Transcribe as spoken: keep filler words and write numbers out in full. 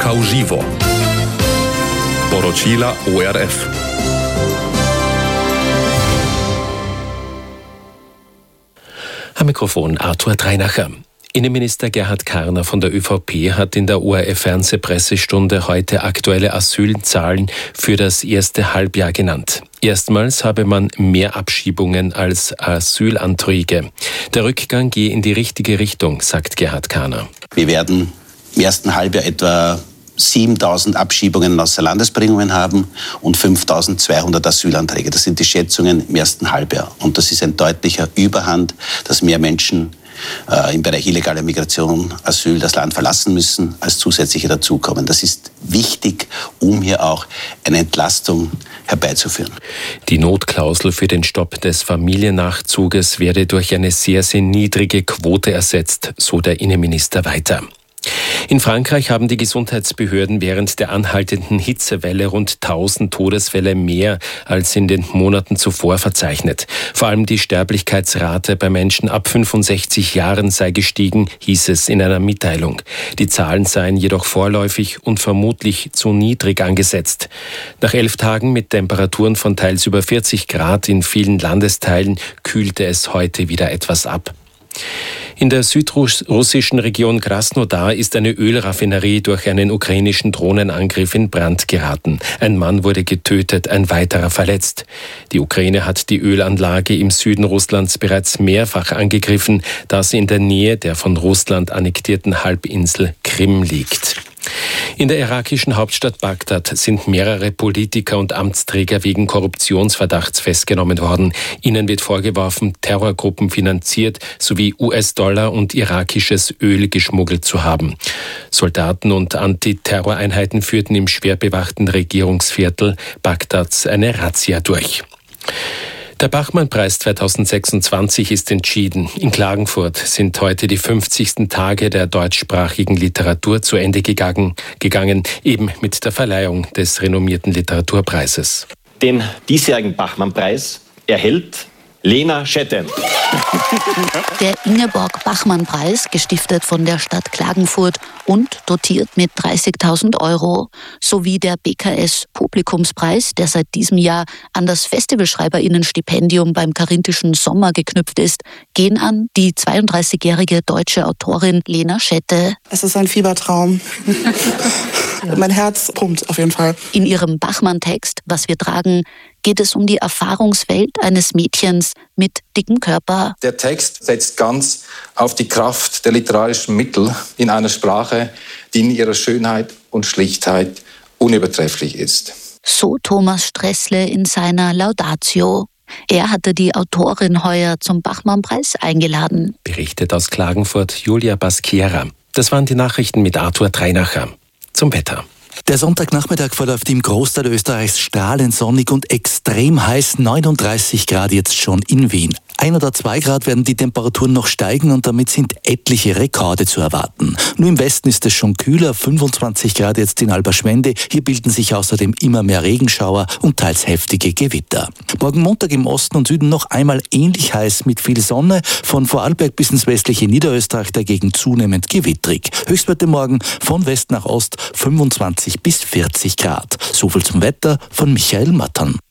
au živo. Poročila O R F. Am Mikrofon Arthur Dreinacher. Innenminister Gerhard Karner von der ÖVP hat in der O R F-Fernsehpressestunde heute aktuelle Asylzahlen für das erste Halbjahr genannt. Erstmals habe man mehr Abschiebungen als Asylanträge. Der Rückgang gehe in die richtige Richtung, sagt Gerhard Karner. Wir werden im ersten Halbjahr etwa siebentausend Abschiebungen außer Landesbringungen haben und fünftausendzweihundert Asylanträge. Das sind die Schätzungen im ersten Halbjahr. Und das ist ein deutlicher Überhand, dass mehr Menschen äh, im Bereich illegaler Migration, Asyl das Land verlassen müssen, als zusätzliche dazukommen. Das ist wichtig, um hier auch eine Entlastung herbeizuführen. Die Notklausel für den Stopp des Familiennachzuges werde durch eine sehr, sehr niedrige Quote ersetzt, so der Innenminister weiter. In Frankreich haben die Gesundheitsbehörden während der anhaltenden Hitzewelle rund tausend Todesfälle mehr als in den Monaten zuvor verzeichnet. Vor allem die Sterblichkeitsrate bei Menschen ab fünfundsechzig Jahren sei gestiegen, hieß es in einer Mitteilung. Die Zahlen seien jedoch vorläufig und vermutlich zu niedrig angesetzt. Nach elf Tagen mit Temperaturen von teils über vierzig Grad in vielen Landesteilen kühlte es heute wieder etwas ab. In der südrussischen Region Krasnodar ist eine Ölraffinerie durch einen ukrainischen Drohnenangriff in Brand geraten. Ein Mann wurde getötet, ein weiterer verletzt. Die Ukraine hat die Ölanlage im Süden Russlands bereits mehrfach angegriffen, da sie in der Nähe der von Russland annektierten Halbinsel Krim liegt. In der irakischen Hauptstadt Bagdad sind mehrere Politiker und Amtsträger wegen Korruptionsverdachts festgenommen worden. Ihnen wird vorgeworfen, Terrorgruppen finanziert sowie U S-Dollar und irakisches Öl geschmuggelt zu haben. Soldaten und Antiterroreinheiten führten im schwer bewachten Regierungsviertel Bagdads eine Razzia durch. Der Bachmann-Preis zweitausendsechsundzwanzig ist entschieden. In Klagenfurt sind heute die fünfzigsten Tage der deutschsprachigen Literatur zu Ende gegangen, gegangen, eben mit der Verleihung des renommierten Literaturpreises. Den diesjährigen Bachmann-Preis erhält Lena Schetten. Der Ingeborg-Bachmann-Preis, gestiftet von der Stadt Klagenfurt und dotiert mit dreißigtausend Euro, sowie der B K S-Publikumspreis, der seit diesem Jahr an das Festivalschreiberinnenstipendium beim Carinthischen Sommer geknüpft ist, gehen an die zweiunddreißigjährige deutsche Autorin Lena Schette. Es ist ein Fiebertraum. Ja. Mein Herz pumpt auf jeden Fall. In ihrem Bachmann-Text »Was wir tragen« geht es um die Erfahrungswelt eines Mädchens mit dickem Körper. Der Text setzt ganz auf die Kraft der literarischen Mittel in einer Sprache, die in ihrer Schönheit und Schlichtheit unübertrefflich ist. So Thomas Stressle in seiner Laudatio. Er hatte die Autorin heuer zum Bachmann-Preis eingeladen. Berichtet aus Klagenfurt Julia Baskiera. Das waren die Nachrichten mit Arthur Dreinacher. Zum Wetter. Der Sonntagnachmittag verläuft im Großteil Österreichs strahlend sonnig und extrem heiß, neununddreißig Grad jetzt schon in Wien. Ein oder zwei Grad werden die Temperaturen noch steigen und damit sind etliche Rekorde zu erwarten. Nur im Westen ist es schon kühler, fünfundzwanzig Grad jetzt in Alberschwende. Hier bilden sich außerdem immer mehr Regenschauer und teils heftige Gewitter. Morgen Montag im Osten und Süden noch einmal ähnlich heiß mit viel Sonne. Von Vorarlberg bis ins westliche Niederösterreich dagegen zunehmend gewittrig. Höchstwerte morgen von West nach Ost fünfundzwanzig bis vierzig Grad. Soviel zum Wetter von Michael Mattern.